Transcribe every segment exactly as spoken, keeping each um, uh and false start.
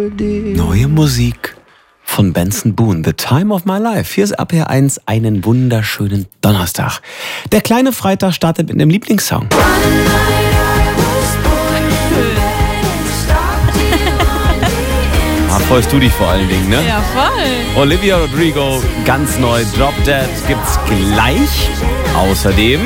Neue Musik von Benson Boone, The Time of My Life. Hier ist R P R eins, einen wunderschönen Donnerstag. Der kleine Freitag startet mit einem Lieblingssong. Ah, freust du dich vor allen Dingen, ne? Ja, voll. Olivia Rodrigo, ganz neu, Drop Dead gibt's gleich. Außerdem...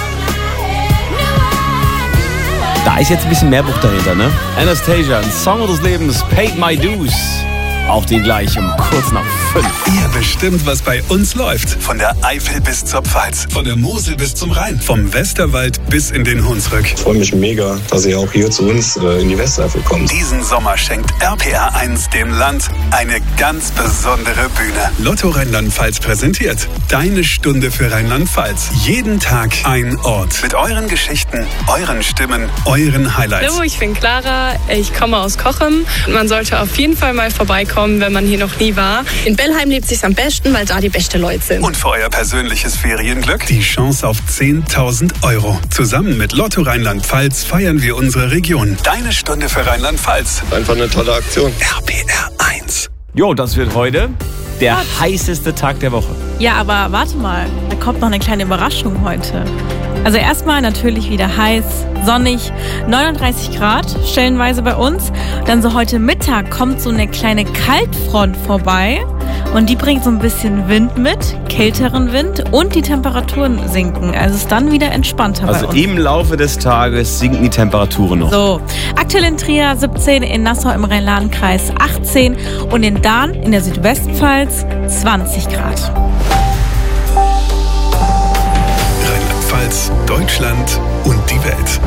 Da ist jetzt ein bisschen mehr Buch dahinter, ne? Anastasia, ein Song des Lebens, Paid My Dues. Auf den gleich um kurz nach fünf. Ihr bestimmt, was bei uns läuft. Von der Eifel bis zur Pfalz. Von der Mosel bis zum Rhein. Vom Westerwald bis in den Hunsrück. Ich freue mich mega, dass ihr auch hier zu uns äh, in die Westeifel kommt. Diesen Sommer schenkt R P R eins dem Land eine ganz besondere Bühne. Lotto Rheinland-Pfalz präsentiert Deine Stunde für Rheinland-Pfalz. Jeden Tag ein Ort. Mit euren Geschichten, euren Stimmen, euren Highlights. Hallo, ich bin Clara. Ich komme aus Cochem. Man sollte auf jeden Fall mal vorbeikommen, wenn man hier noch nie war. In Bellheim lebt sich's am besten, weil da die besten Leute sind. Und für euer persönliches Ferienglück die Chance auf zehntausend Euro. Zusammen mit Lotto Rheinland-Pfalz feiern wir unsere Region. Deine Stunde für Rheinland-Pfalz. Einfach eine tolle Aktion. R P R eins. Jo, das wird heute der heißeste Tag der Woche. Ja, aber warte mal, da kommt noch eine kleine Überraschung heute. Also erstmal natürlich wieder heiß, sonnig, neununddreißig Grad, stellenweise bei uns. Dann so heute Mittag kommt so eine kleine Kaltfront vorbei und die bringt so ein bisschen Wind mit, kälteren Wind und die Temperaturen sinken. Also es ist dann wieder entspannter Also bei uns. im Laufe des Tages sinken die Temperaturen noch. So, aktuell in Trier siebzehn, in Nassau im Rhein-Lahn-Kreis achtzehn und in Dahn in der Südwestpfalz zwanzig Grad. Rheinland-Pfalz, Deutschland und die Welt.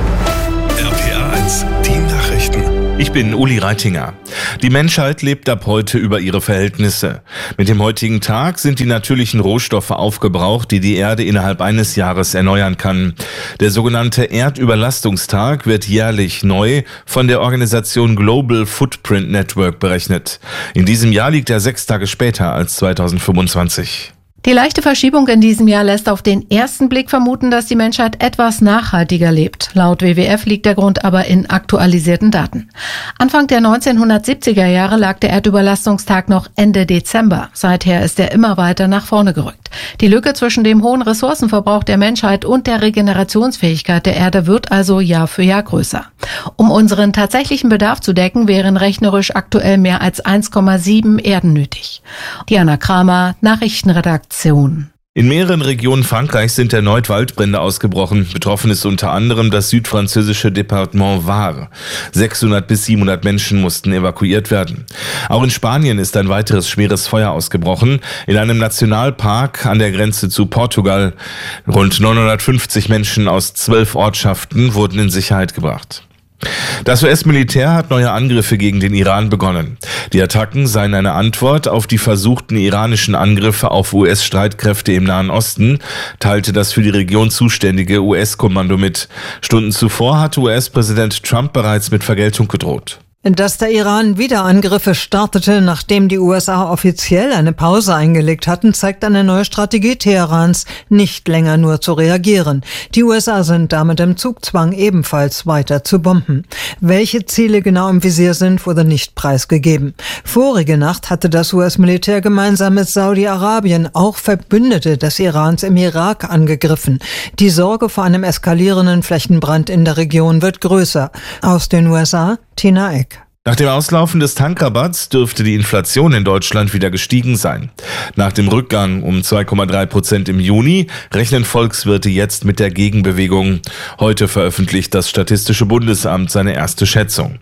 R P R eins, die Nachrichten. Ich bin Uli Reitinger. Die Menschheit lebt ab heute über ihre Verhältnisse. Mit dem heutigen Tag sind die natürlichen Rohstoffe aufgebraucht, die die Erde innerhalb eines Jahres erneuern kann. Der sogenannte Erdüberlastungstag wird jährlich neu von der Organisation Global Footprint Network berechnet. In diesem Jahr liegt er sechs Tage später als zweitausendfünfundzwanzig. Die leichte Verschiebung in diesem Jahr lässt auf den ersten Blick vermuten, dass die Menschheit etwas nachhaltiger lebt. Laut W W F liegt der Grund aber in aktualisierten Daten. Anfang der neunzehnhundertsiebziger Jahre lag der Erdüberlastungstag noch Ende Dezember. Seither ist er immer weiter nach vorne gerückt. Die Lücke zwischen dem hohen Ressourcenverbrauch der Menschheit und der Regenerationsfähigkeit der Erde wird also Jahr für Jahr größer. Um unseren tatsächlichen Bedarf zu decken, wären rechnerisch aktuell mehr als eins Komma sieben Erden nötig. Diana Kramer, Nachrichtenredaktion. In mehreren Regionen Frankreichs sind erneut Waldbrände ausgebrochen. Betroffen ist unter anderem das südfranzösische Departement Var. sechshundert bis siebenhundert Menschen mussten evakuiert werden. Auch in Spanien ist ein weiteres schweres Feuer ausgebrochen. In einem Nationalpark an der Grenze zu Portugal. Rund neunhundertfünfzig Menschen aus zwölf Ortschaften wurden in Sicherheit gebracht. Das U S-Militär hat neue Angriffe gegen den Iran begonnen. Die Attacken seien eine Antwort auf die versuchten iranischen Angriffe auf U S-Streitkräfte im Nahen Osten, teilte das für die Region zuständige U S-Kommando mit. Stunden zuvor hatte U S-Präsident Trump bereits mit Vergeltung gedroht. Dass der Iran wieder Angriffe startete, nachdem die U S A offiziell eine Pause eingelegt hatten, zeigt eine neue Strategie Teherans, nicht länger nur zu reagieren. Die U S A sind damit im Zugzwang, ebenfalls weiter zu bomben. Welche Ziele genau im Visier sind, wurde nicht preisgegeben. Vorige Nacht hatte das U S-Militär gemeinsam mit Saudi-Arabien auch Verbündete des Irans im Irak angegriffen. Die Sorge vor einem eskalierenden Flächenbrand in der Region wird größer. Aus den U S A, Tina Eck. Nach dem Auslaufen des Tankrabatts dürfte die Inflation in Deutschland wieder gestiegen sein. Nach dem Rückgang um zwei Komma drei Prozent im Juni rechnen Volkswirte jetzt mit der Gegenbewegung. Heute veröffentlicht das Statistische Bundesamt seine erste Schätzung.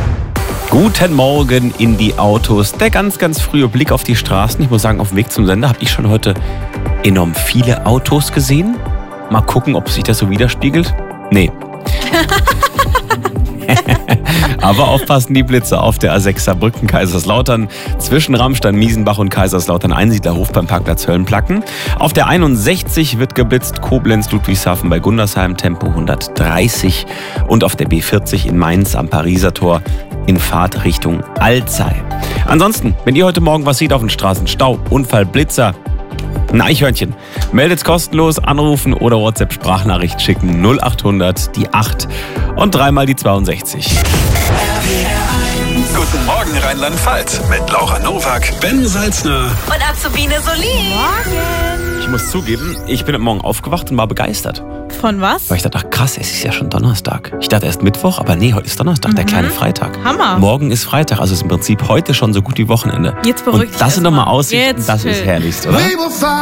Guten Morgen in die Autos. Der ganz, ganz frühe Blick auf die Straßen. Ich muss sagen, auf dem Weg zum Sender habe ich schon heute enorm viele Autos gesehen. Mal gucken, ob sich das so widerspiegelt. Nee. Aber aufpassen, die Blitze auf der A sechs Saarbrücken, Kaiserslautern, zwischen Ramstein, Miesenbach und Kaiserslautern, Einsiedlerhof beim Parkplatz Höllenplacken. Auf der einundsechzig wird geblitzt, Koblenz, Ludwigshafen bei Gundersheim, Tempo hundertdreißig. Und auf der B vierzig in Mainz am Pariser Tor in Fahrt Richtung Alzey. Ansonsten, wenn ihr heute Morgen was seht auf den Straßen, Stau, Unfall, Blitzer, ein Eichhörnchen, meldet's kostenlos, anrufen oder WhatsApp-Sprachnachricht schicken null achthundert, die acht und dreimal die zweiundsechzig. R P R eins Guten Morgen Rheinland-Pfalz mit Laura Nowak, Ben Salzner Und Azubine Solin. Ich muss zugeben, ich bin am Morgen aufgewacht und war begeistert. Von was? Weil ich dachte, ach krass, es ist ja schon Donnerstag. Ich dachte erst Mittwoch, aber nee, heute ist Donnerstag, mhm. der kleine Freitag. Hammer. Morgen ist Freitag, also ist im Prinzip heute schon so gut wie Wochenende. Jetzt beruhigt Und das sind doch mal Aussichten, das chill. ist herrlichst, oder?